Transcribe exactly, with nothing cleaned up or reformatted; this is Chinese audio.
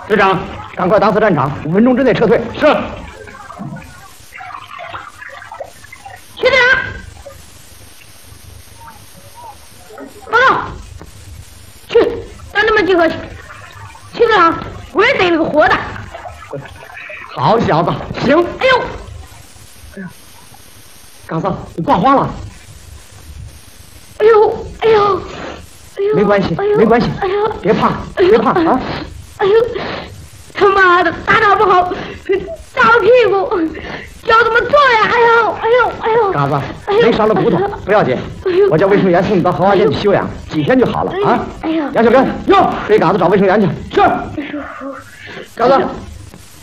队长，赶快打扫战场，五分钟之内撤退。是。 徐队长，报告，去让他们集合去。徐队长，我也逮了个活的。 好小子，行。 哎呦， 哎呀，刚嫂，你挂花了。 哎呦，哎呦，哎呦， 没关系， 哎呦， 没关系， 哎呦， 别怕，别怕啊！ 哎呦，他妈的，打打不好，打我屁股，脚怎么做呀？哎呦，哎呦，哎呦， 嘎子，没伤了骨头，不要紧，我叫卫生员送你到荷花园去休养，几天就好了啊！ 哎呀， 杨小根，哟，给嘎子找卫生员去。是。嘎子。